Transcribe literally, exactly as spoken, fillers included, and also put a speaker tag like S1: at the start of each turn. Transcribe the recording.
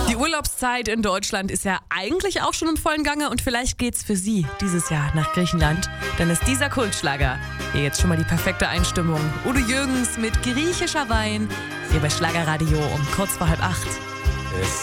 S1: Die Urlaubszeit in Deutschland ist ja eigentlich auch schon im vollen Gange und vielleicht geht's für Sie dieses Jahr nach Griechenland. Dann ist dieser Kultschlager hier jetzt schon mal die perfekte Einstimmung. Udo Jürgens mit griechischer Wein hier bei Schlagerradio um kurz vor halb acht.
S2: Es